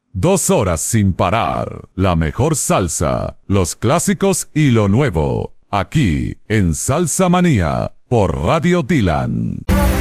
2 horas sin parar. La mejor salsa, los clásicos y lo nuevo. Aquí en Salsa Manía por Radio Dylan.